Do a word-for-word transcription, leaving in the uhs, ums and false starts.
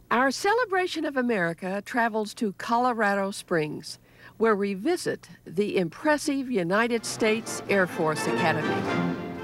Our celebration of America travels to Colorado Springs, where we visit the impressive United States Air Force Academy.